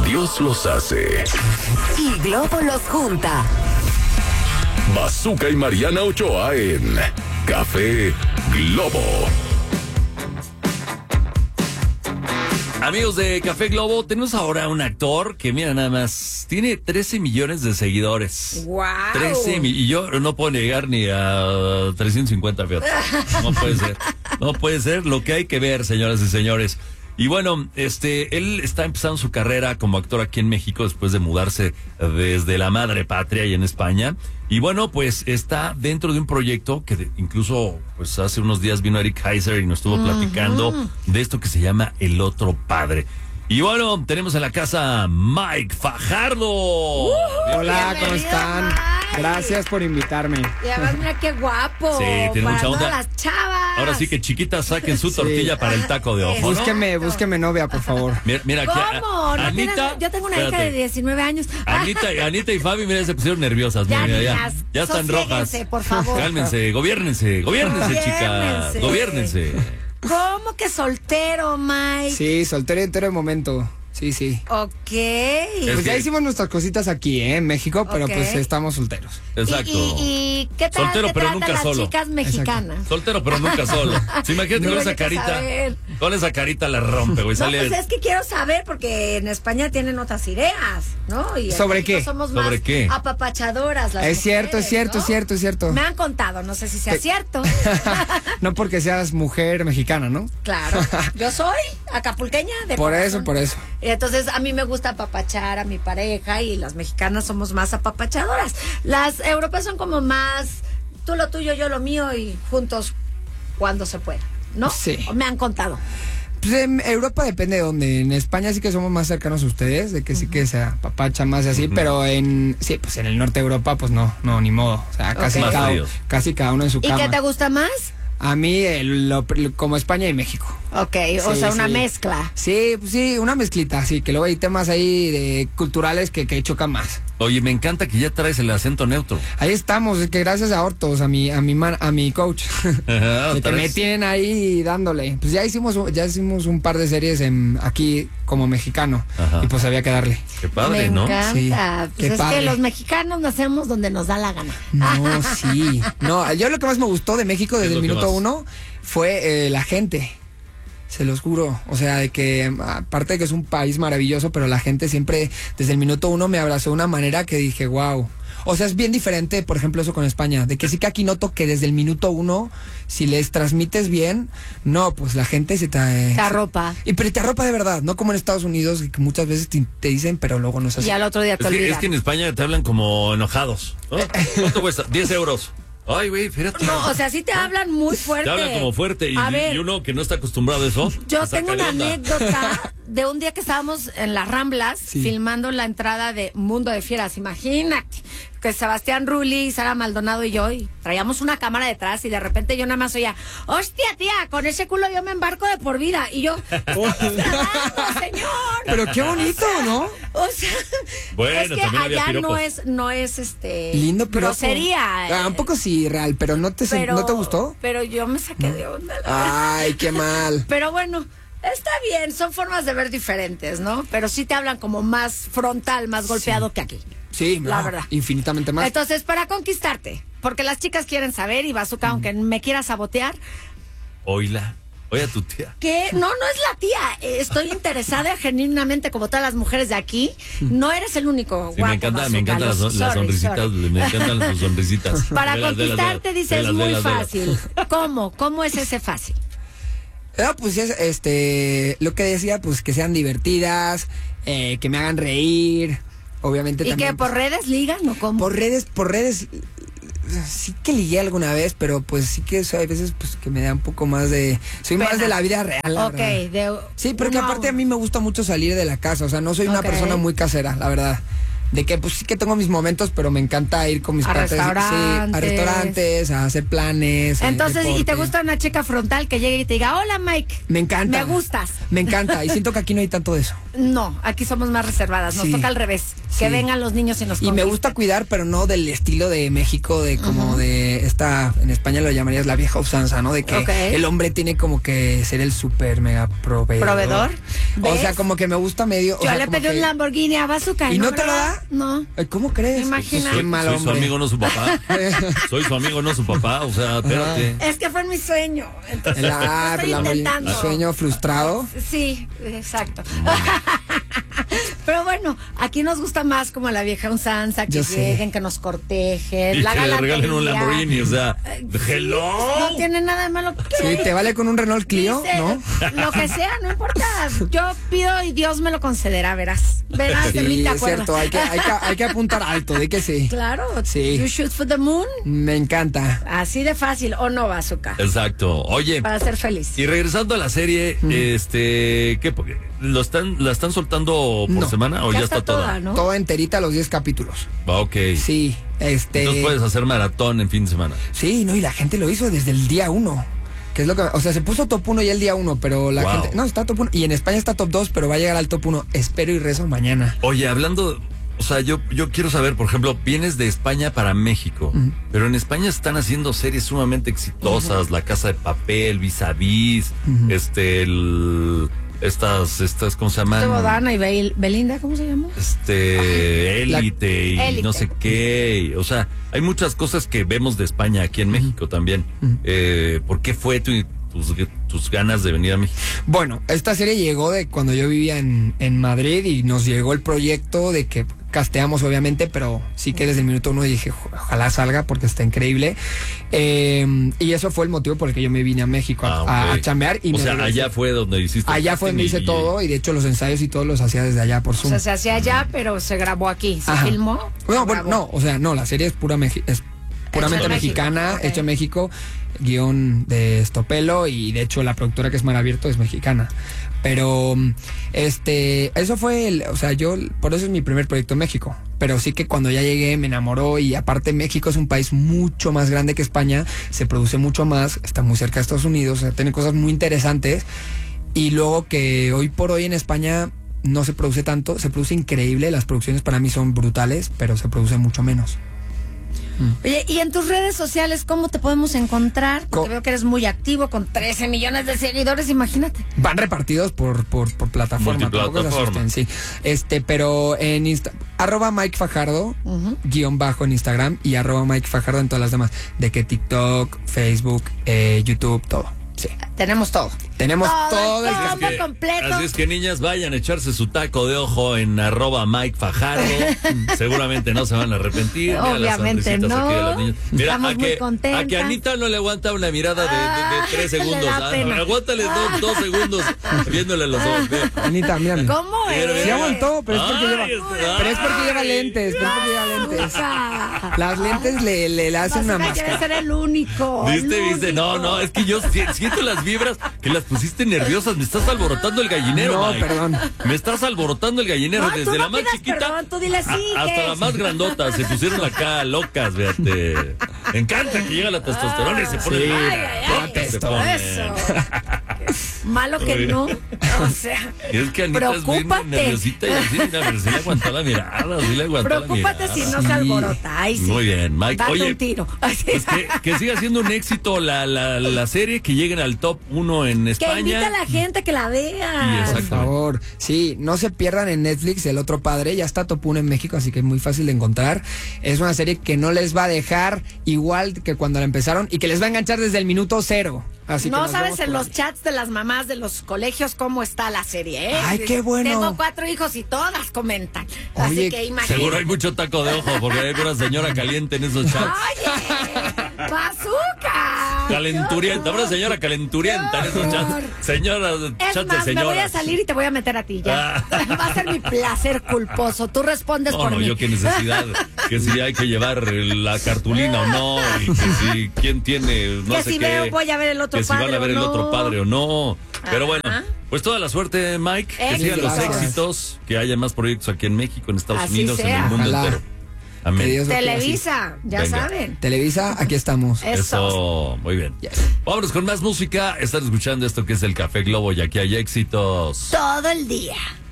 Dios los hace. Y Globo los junta. Bazooka y Mariana Ochoa en Café Globo. Amigos de Café Globo, tenemos ahora un actor que, mira, nada más, tiene 13 millones de seguidores. ¡Wow! 13 y yo no puedo llegar ni a 350, fíjate. No puede ser. No puede ser lo que hay que ver, señoras y señores. Y bueno, él está empezando su carrera como actor aquí en México después de mudarse desde la madre patria y en España. Y bueno, pues está dentro de un proyecto que incluso, pues hace unos días vino Eric Heiser y nos estuvo platicando de esto que se llama El Otro Padre. Y bueno, tenemos en la casa Mike Fajardo. Hola, ¿cómo están? Mike. Gracias por invitarme. Y además, mira qué guapo. Sí, tiene para mucha onda. todas las chavas. Ahora sí que chiquitas saquen su tortilla para el taco de ojo, ¿no? Búsqueme novia, por favor. Mira aquí, ¿Cómo? ¿No tienes? Yo tengo una hija de 19 años. Anita y Fabi, mira, se pusieron nerviosas. Ya, Mira, niñas, ya están rojas. sosiéguense, por favor. Cálmense, gobiérnense, chicas. Gobiérnense. ¿Cómo que soltero, Mike? Sí, soltero entero de momento. Sí. Ok. Pues ya hicimos nuestras cositas aquí, en México, pero pues estamos solteros. Exacto. ¿Y qué tal Soltero, te pero tratan nunca las solo. chicas mexicanas? Soltero, pero nunca solo. Sí, imagínate con esa carita. Con esa carita la rompe, güey. No, pues es que quiero saber, porque en España tienen otras ideas, ¿no? Y ¿Sobre México qué? Somos ¿Sobre más qué? apapachadoras las Es cierto, mujeres, es cierto. Me han contado, no sé si sea cierto. No porque seas mujer mexicana, ¿no? Claro, yo soy acapulqueña de Por corazón. eso. Entonces a mí me gusta apapachar a mi pareja y las mexicanas somos más apapachadoras. Las europeas son como más tú lo tuyo, yo lo mío y juntos cuando se pueda, ¿no? Sí. Me han contado. Pues en Europa depende de dónde. En España sí que somos más cercanos a ustedes, de que sí que se apapacha más y así, pero pues en el norte de Europa, pues no, ni modo. O sea, casi cada uno en su cama. ¿Y qué te gusta más? A mí, como España y México. Ok, o sea, una mezcla. Sí, una mezclita, sí, que luego hay temas ahí culturales que chocan más. Oye, me encanta que ya traes el acento neutro. Ahí estamos, es que gracias a Hortos, a mi coach, que me tienen ahí dándole. Pues ya hicimos un par de series aquí como mexicano. Ajá. Y pues había que darle. Qué padre, ¿no? Me encanta. Sí, Pues padre. que los mexicanos nacemos donde nos da la gana. No, sí. No, yo lo que más me gustó de México desde el minuto 1 fue la gente. Se los juro, o sea, de que aparte de que es un país maravilloso, pero la gente siempre desde el minuto 1 me abrazó de una manera que dije, wow. O sea, es bien diferente, por ejemplo, eso con España, de que sí que aquí noto que desde el minuto 1, si les transmites bien, no, pues la gente se te arropa. Pero te arropa de verdad, no como en Estados Unidos, que muchas veces te dicen, pero luego no es así. Y al otro día te olvidas. Es que en España te hablan como enojados, ¿no? ¿Cuánto cuesta? 10 euros. Ay, güey, fíjate. No, o sea, sí te hablan muy fuerte. Te hablan como fuerte y uno que no está acostumbrado a eso. Yo tengo una anécdota de un día que estábamos en las Ramblas filmando la entrada de Mundo de Fieras. Imagínate que Sebastián Rulli, Sara Maldonado y yo traíamos una cámara detrás y de repente yo nada más oía, hostia, tía, con ese culo yo me embarco de por vida. Y yo, estamos grabando, señor. Pero qué bonito, ¿no? O sea, bueno, es que allá no es lindo piropo. grosería. Un poco sí, real, pero ¿no te gustó? Pero yo me saqué de onda. Ay, qué mal. Pero bueno, está bien, son formas de ver diferentes, ¿no? Pero sí te hablan como más frontal, más golpeado que aquí. Sí, la verdad. Infinitamente más. Entonces, para conquistarte, porque las chicas quieren saber, y Bazooka, aunque me quiera sabotear. Oye a tu tía. Que no es la tía. Estoy interesada genuinamente, como todas las mujeres de aquí. No eres el único Sí, guapo. me encantan las sonrisitas. Me encantan sus sonrisitas. Para conquistarte, dices, muy fácil. ¿Cómo es ese fácil? Pues lo que decía, pues que sean divertidas, que me hagan reír, obviamente. ¿Y también, que por redes ligan o cómo? Por redes, sí que ligué alguna vez, pero pues sí que hay veces pues que me da un poco más soy más de la vida real, la verdad. Sí, porque aparte a mí me gusta mucho salir de la casa, o sea, no soy una persona muy casera, la verdad. de que pues sí que tengo mis momentos, pero me encanta ir con mis cuates, sí, a restaurantes, a hacer planes. Entonces, ¿y te gusta una chica frontal que llegue y te diga, hola Mike? Me encanta. Me gustas. Me encanta, y siento que aquí no hay tanto de eso. No, aquí somos más reservadas, nos toca al revés, que vengan los niños y nos conquisten. Y me gusta cuidar, pero no del estilo de México, de como de esta, en España lo llamarías la vieja usanza, ¿no? De que el hombre tiene como que ser el súper mega proveedor. ¿Ves? O sea, como que me gusta medio. Yo le pedí un Lamborghini a Bazooka. ¿Y no te lo da? No. ¿Cómo crees? Imagina. Soy su amigo, no su papá. Soy su amigo, no su papá. O sea, espérate. Es que fue mi sueño. Entonces, estoy intentando. Sueño frustrado. Sí, exacto. Pero bueno, aquí nos gusta más como la vieja usanza, que lleguen, que nos cortejen, y que le regalen un Lamborghini, o sea, hello. No tiene nada de malo. Sí, te vale con un Renault Clio, ¿no? Lo que sea, no importa. Yo pido y Dios me lo concederá, verás. Verás, de mí te acuerdas. Es cierto, hay que apuntar alto, de que sí. Claro, sí. You shoot for the moon. Me encanta. Así de fácil, ¿o no, Bazooka? Exacto. Oye. Para ser feliz. Y regresando a la serie, ¿qué? ¿La están soltando por semana o ya está toda? ¿No? Toda enterita, los 10 capítulos. Ok. Sí, Entonces puedes hacer maratón en fin de semana. Sí, no, y la gente lo hizo desde el día 1. Que es lo que, o sea, se puso top 1 ya el día 1, pero la gente, no, está top 1, y en España está top 2, pero va a llegar al top 1, espero y rezo mañana. Oye, hablando, o sea, yo quiero saber, por ejemplo, vienes de España para México, pero en España están haciendo series sumamente exitosas, La Casa de Papel, Vis a Vis, estas, ¿cómo se llaman? Dana y Belinda, ¿cómo se llama? Élite y no sé qué. O sea, hay muchas cosas que vemos de España aquí en México también. ¿Por qué fue tus ganas de venir a México? Bueno, esta serie llegó de cuando yo vivía en Madrid y nos llegó el proyecto de que casteamos obviamente, pero sí que desde el minuto 1 dije ojalá salga porque está increíble, y eso fue el motivo por el que yo me vine a México a chambear. Y allá fue donde hiciste. Allá fue donde hice todo, y de hecho los ensayos y todo los hacía desde allá por Zoom. O sea, se hacía allá, pero se grabó aquí, se filmó. No, la serie es puramente mexicana, hecha en México, guión de Estopelo, y de hecho la productora, que es Mar Abierto, es mexicana. Pero eso fue por eso es mi primer proyecto en México. Pero sí que cuando ya llegué me enamoró, y aparte México es un país mucho más grande que España, se produce mucho más, está muy cerca de Estados Unidos, o sea, tiene cosas muy interesantes. Y luego que hoy por hoy en España no se produce tanto, se produce increíble, las producciones para mí son brutales, pero se produce mucho menos. Oye, y en tus redes sociales, ¿cómo te podemos encontrar? Porque veo que eres muy activo, con 13 millones de seguidores, imagínate. Van repartidos por plataforma. Multiplataforma. Sí. Pero en @Mike Fajardo, _ en Instagram, y @Mike Fajardo en todas las demás. De que TikTok, Facebook, YouTube, todo. Sí. Tenemos todo. Tenemos todo el completo. Así es que, niñas, vayan a echarse su taco de ojo en @Mike Fajardo. Seguramente no se van a arrepentir. Obviamente no. Mira, estamos muy contentas. A que Anita no le aguanta una mirada de 3 segundos. Aguántale 2 segundos viéndole los ojos. Anita, mírame. ¿Cómo es? Sí aguantó, pero es porque lleva lentes. Las lentes le hacen una máscara. Debe ser el único. ¿Viste? No, es que yo siento las vibras que las pusiste nerviosas. Me estás alborotando el gallinero, No, Mike. perdón. Me estás alborotando el gallinero. No, desde la más chiquita perdón, tú dile sí, hasta la más grandota. Se pusieron acá locas, fíjate. Me encanta que llega la testosterona y se pone. Eso. Malo que no. O sea, es que Anita es muy nerviosita y así, pero sí le aguantó la mirada. Preocúpate si no se alborota. Ay, sí. Muy bien, Mike. Date Oye, un tiro. Pues que siga siendo un éxito la serie, que lleguen al top 1 en España. Que invita a la gente que la vea. Por favor. Sí, no se pierdan en Netflix El Otro Padre. Ya está top 1 en México, así que es muy fácil de encontrar. Es una serie que no les va a dejar igual que cuando la empezaron, y que les va a enganchar desde el minuto 0. Así no que sabes en los chats de las mamás de los colegios cómo está la serie, ¿eh? Ay, qué bueno. Tengo 4 hijos y todas comentan. Oye, así que imagínate. Seguro hay mucho taco de ojo, porque hay una señora caliente en esos chats. ¡Oye! ¡Bazooka! Calenturienta, una señora calenturienta en esos chats. Señora, chats de señoras. Me voy a salir y te voy a meter a ti ya. Va a ser mi placer culposo. Tú respondes por mí. Yo qué necesidad. Que si hay que llevar la cartulina o no. Y que si quién tiene, no que sé si qué. voy a ver el otro que padre. Que si van a ver el otro padre o no. Pero bueno, Pues toda la suerte, Mike. Que sigan los Gracias. éxitos, que haya más proyectos aquí en México, en Estados Así Unidos, en sea. el mundo Ojalá. entero. Que Amén. Dios lo quiera así. Televisa, ya Venga. saben. Televisa, aquí estamos. Eso, muy bien. Yes. Vámonos con más música. Están escuchando esto que es el Café Globo y aquí hay éxitos. Todo el día.